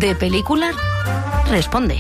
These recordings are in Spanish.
de película responde.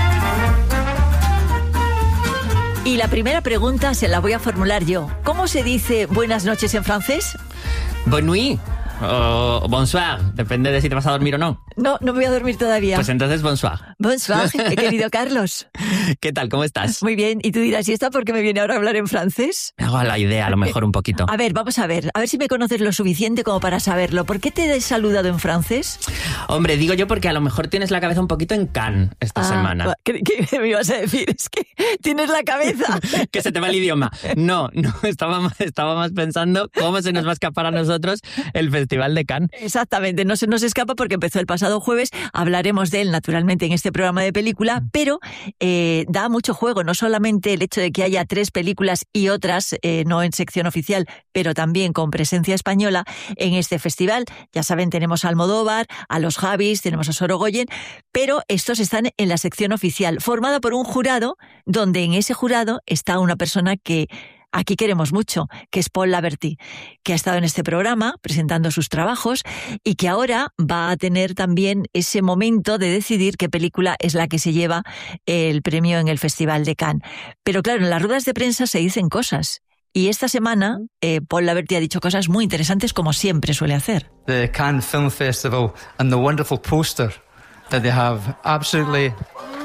Y la primera pregunta se la voy a formular yo. ¿Cómo se dice buenas noches en francés? Bonne nuit o bonsoir, depende de si te vas a dormir o no. No me voy a dormir todavía. Pues entonces bonsoir. Bonsoir, querido Carlos. ¿Qué tal? ¿Cómo estás? Muy bien. Y tú dirás, ¿y esto por qué me viene ahora a hablar en francés? Me hago a la idea, a lo mejor un poquito. A ver, vamos a ver si me conoces lo suficiente como para saberlo. ¿Por qué te he saludado en francés? Hombre, digo yo porque a lo mejor tienes la cabeza un poquito en Cannes esta semana. ¿Qué me ibas a decir? Es que tienes la cabeza. Que se te va el idioma. No, estaba más pensando cómo se nos va a escapar a nosotros el Festival de Cannes. Exactamente, no se nos escapa porque empezó el pasado jueves. Hablaremos de él naturalmente en este programa de película, pero da mucho juego, no solamente el hecho de que haya 3 películas y otras no en sección oficial, pero también con presencia española en este festival. Ya saben, tenemos a Almodóvar, a los Javis, tenemos a Sorogoyen, pero estos están en la sección oficial, formada por un jurado, donde en ese jurado está una persona que aquí queremos mucho, que es Paul Laverty, que ha estado en este programa presentando sus trabajos y que ahora va a tener también ese momento de decidir qué película es la que se lleva el premio en el Festival de Cannes. Pero claro, en las ruedas de prensa se dicen cosas. Y esta semana Paul Laverty ha dicho cosas muy interesantes, como siempre suele hacer. The Cannes Film Festival and the wonderful poster that they have, absolutely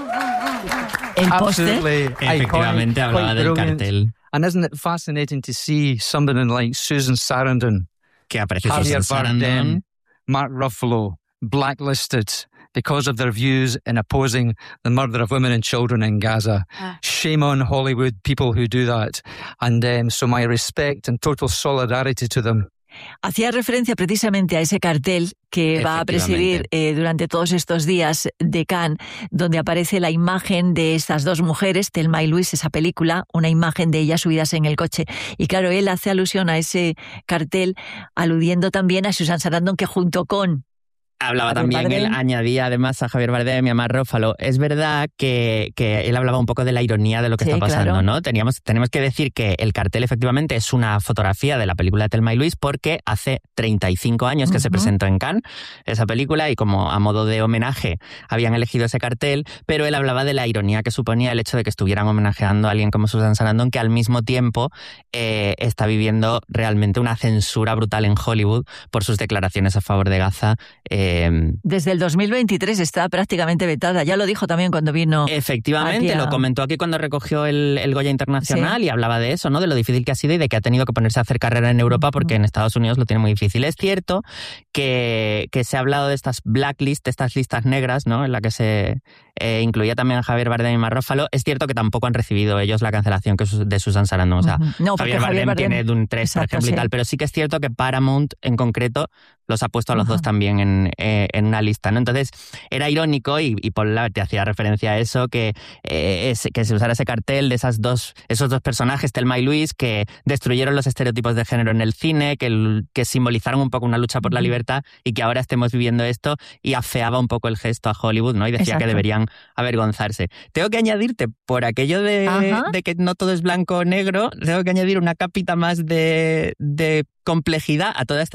Efectivamente, hablaba del cartel. And isn't it fascinating to see somebody like Susan Sarandon, que aparece Javier Susan Sarandon, Bardem, Mark Ruffalo, blacklisted because of their views in opposing the murder of women and children in Gaza. Shame on Hollywood, people who do that. And so my respect and total solidarity to them. Hacía referencia precisamente a ese cartel que va a presidir durante todos estos días de Cannes, donde aparece la imagen de estas 2 mujeres, Thelma y Louise, esa película, una imagen de ellas subidas en el coche. Y claro, él hace alusión a ese cartel, aludiendo también a Susan Sarandon, que junto con hablaba también, él añadía además a Javier Bardem y a Mark Ruffalo. Es verdad que él hablaba un poco de la ironía de lo que está pasando, claro, ¿no? Tenemos que decir que el cartel efectivamente es una fotografía de la película de Thelma y Louise, porque hace 35 años que se presentó en Cannes esa película y como a modo de homenaje habían elegido ese cartel, pero él hablaba de la ironía que suponía el hecho de que estuvieran homenajeando a alguien como Susan Sarandon, que al mismo tiempo está viviendo realmente una censura brutal en Hollywood por sus declaraciones a favor de Gaza. Desde el 2023 está prácticamente vetada. Ya lo dijo también cuando vino. Efectivamente, lo comentó aquí cuando recogió el Goya Internacional, y hablaba de eso, ¿no? De lo difícil que ha sido y de que ha tenido que ponerse a hacer carrera en Europa porque en Estados Unidos lo tiene muy difícil. Es cierto que se ha hablado de estas blacklist, estas listas negras, ¿no? En la que se incluía también a Javier Bardem y Mark Ruffalo. Es cierto que tampoco han recibido ellos la cancelación de Susan Sarandon. O sea, Javier Bardem tiene Dune 3, por ejemplo, y tal, pero sí que es cierto que Paramount en concreto los ha puesto a los 2 también en una lista, ¿no? Entonces era irónico y Paul Laverty hacía referencia a eso, que se usara ese cartel de esos dos personajes, Thelma y Louise, que destruyeron los estereotipos de género en el cine, que simbolizaron un poco una lucha por la libertad, y que ahora estemos viviendo esto, y afeaba un poco el gesto a Hollywood, ¿no? Y decía que deberían avergonzarse. Tengo que añadirte, por aquello de que no todo es blanco o negro, tengo que añadir una capita más de complejidad a toda esta